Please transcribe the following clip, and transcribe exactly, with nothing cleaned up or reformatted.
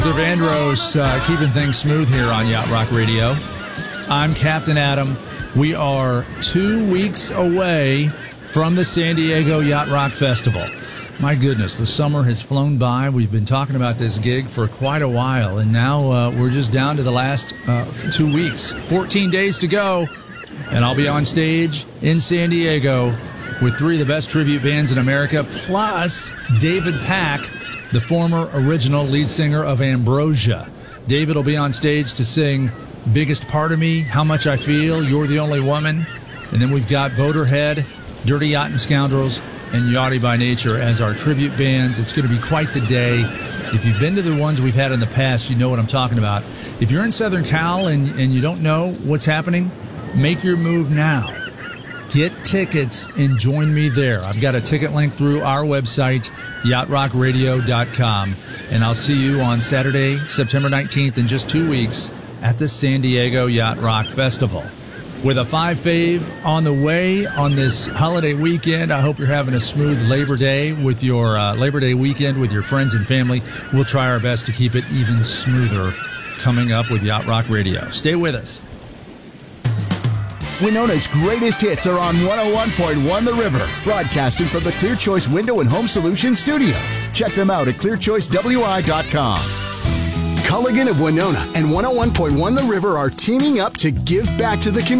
Vandross, uh, keeping things smooth here on Yacht Rock Radio. I'm Captain Adam. We are two weeks away from the San Diego Yacht Rock Festival. My goodness, the summer has flown by. We've been talking about this gig for quite a while, and now uh, we're just down to the last uh, two weeks. fourteen days to go, and I'll be on stage in San Diego with three of the best tribute bands in America, plus David Pack, the former original lead singer of Ambrosia. David will be on stage to sing Biggest Part of Me, How Much I Feel, You're the Only Woman. And then we've got Boaterhead, Dirty Yacht and Scoundrels, and Yachty by Nature as our tribute bands. It's going to be quite the day. If you've been to the ones we've had in the past, you know what I'm talking about. If you're in Southern Cal and, and you don't know what's happening, make your move now. Get tickets and join me there. I've got a ticket link through our website, yacht rock radio dot com. And I'll see you on Saturday, September nineteenth, in just two weeks at the San Diego Yacht Rock Festival. With a five fave on the way on this holiday weekend, I hope you're having a smooth Labor Day with your uh, Labor Day weekend with your friends and family. We'll try our best to keep it even smoother coming up with Yacht Rock Radio. Stay with us. Winona's greatest hits are on one oh one point one The River, broadcasting from the Clear Choice Window and Home Solutions studio. Check them out at clear choice w i dot com. Culligan of Winona and one oh one point one The River are teaming up to give back to the community.